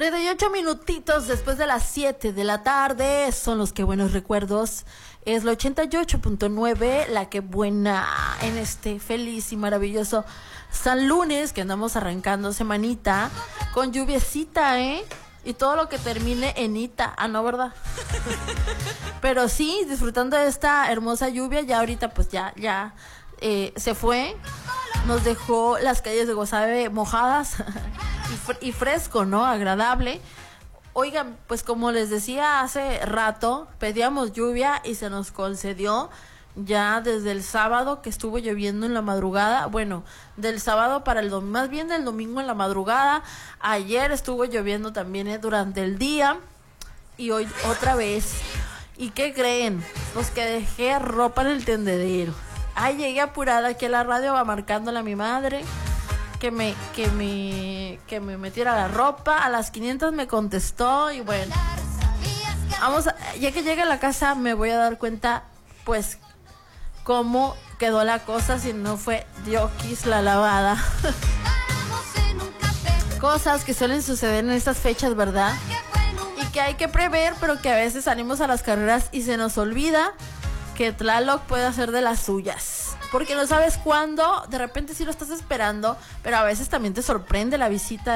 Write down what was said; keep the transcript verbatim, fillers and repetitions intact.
cuarenta y ocho minutitos después de las siete de la tarde. Son los que buenos recuerdos. Es la ochenta y ocho punto nueve, la que buena en este feliz y maravilloso San Lunes que andamos arrancando semanita con lluviecita, ¿eh? Y todo lo que termine en ita. Ah, no, ¿verdad? Pero sí, disfrutando de esta hermosa lluvia. Ya ahorita pues ya, ya eh, se fue. Nos dejó las calles de Guasave mojadas y, fr- y fresco, ¿no? Agradable. Oigan, pues como les decía hace rato, pedíamos lluvia y se nos concedió ya desde el sábado que estuvo lloviendo en la madrugada. Bueno, del sábado para el domingo, más bien del domingo en la madrugada. Ayer estuvo lloviendo también eh, durante el día y hoy otra vez. ¿Y qué creen? Pues que dejé ropa en el tendedero. Ay, llegué apurada aquí a la radio, va marcándole a mi madre que me que me que me metiera la ropa. A las quinientas me contestó y bueno, vamos a, ya que llegue a la casa me voy a dar cuenta pues cómo quedó la cosa, si no fue diokis la lavada. Cosas que suelen suceder en estas fechas, ¿verdad? Y que hay que prever, pero que a veces salimos a las carreras y se nos olvida que Tlaloc puede hacer de las suyas. Porque no sabes cuándo, de repente sí lo estás esperando, pero a veces también te sorprende la visita